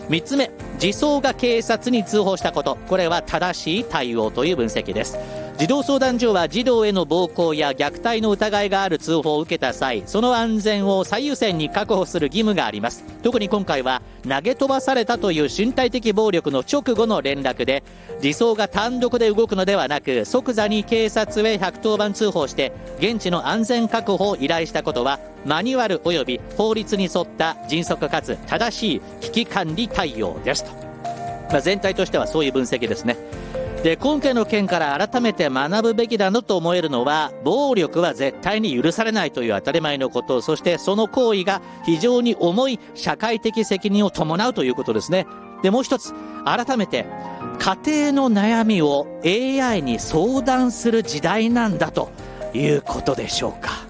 3つ目、児相が警察に通報したこと、これは正しい対応という分析です。児童相談所は児童への暴行や虐待の疑いがある通報を受けた際、その安全を最優先に確保する義務があります。特に今回は投げ飛ばされたという身体的暴力の直後の連絡で、児相が単独で動くのではなく、即座に警察へ110番通報して現地の安全確保を依頼したことは、マニュアル及び法律に沿った迅速かつ正しい危機管理対応ですと、全体としてはそういう分析ですね。で、今回の件から改めて学ぶべきだなと思えるのは、暴力は絶対に許されないという当たり前のこと、そしてその行為が非常に重い社会的責任を伴うということですね。で、もう一つ、改めて家庭の悩みを AI に相談する時代なんだということでしょうか。